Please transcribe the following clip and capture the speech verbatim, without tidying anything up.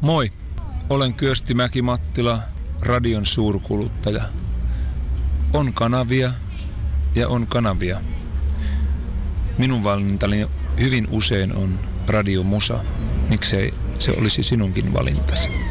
Moi, olen Kyösti Mäki-Mattila, radion suurkuluttaja. On kanavia ja on kanavia. Minun valintani hyvin usein on radiomusa. Miksei se olisi sinunkin valintasi?